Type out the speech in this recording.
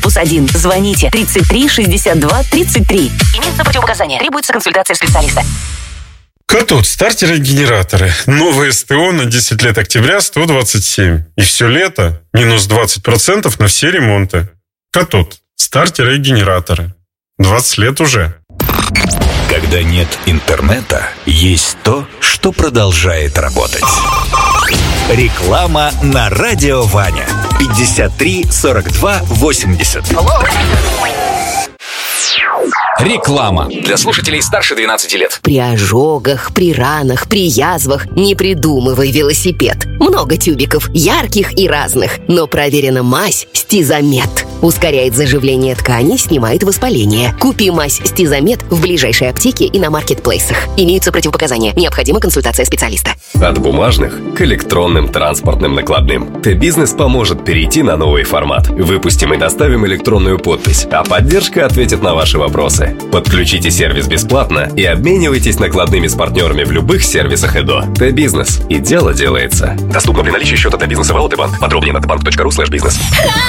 +1. Звоните 33 62 33. Имеются противопоказания. Требуется консультация специалиста. Катод, стартеры и генераторы. Новое СТО на 10 лет октября 127. И все лето минус 20% на все ремонты. Катод, стартеры и генераторы. 20 лет уже. Когда нет интернета, есть то, что продолжает работать. Реклама на Радио Ваня. 53 42 80. Реклама для слушателей старше 12 лет. При ожогах, при ранах, при язвах не придумывай велосипед. Много тюбиков, ярких и разных. Но проверена мазь Стизамет. Ускоряет заживление тканей, снимает воспаление. Купи мазь Стизамет в ближайшей аптеке и на маркетплейсах. Имеются противопоказания. Необходима консультация специалиста. От бумажных к электронным транспортным накладным. Т-Бизнес поможет перейти на новый формат. Выпустим и доставим электронную подпись, а поддержка ответит на ваши вопросы. Подключите сервис бесплатно и обменивайтесь накладными с партнерами в любых сервисах ЭДО. Т-Бизнес. И дело делается. Доступно при наличии счета Т-Бизнеса в АОТ Банк. Подробнее на tbank.ru/бизнес.